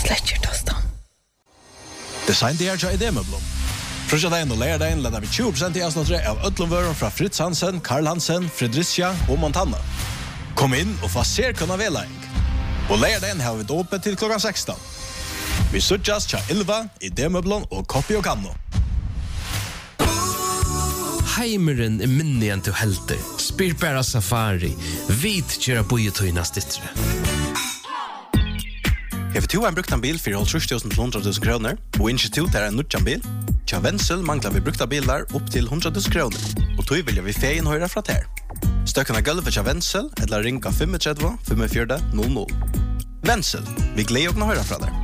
Släcker tostan. Design det är idémöblom. Första dagen och lär dagen laddar vi 20% i avsnittet av ödlomvören från Fritz Hansen, Karl Hansen, Fredricia och Montana. Kom in och få se kunna välarning. Och lär dagen har vi öppet till klockan 16. Vi suttjas tja 11 idémöblom och Copy och Kanno. Heimeren är minnen till helter. Spirbara safari. Vit köra bojetöjna stittre. Har du en bruktan bil för 100 000 kronor och institut är en nutjan bil? Tja Wenzel manglar vi brukta bilar upp till 100 000 kronor och då vill vi fejen höra från här. Stökarna gulv för tja Wenzel eller ringa 35 45 00. Wenzel, vi glädjer och höra från där.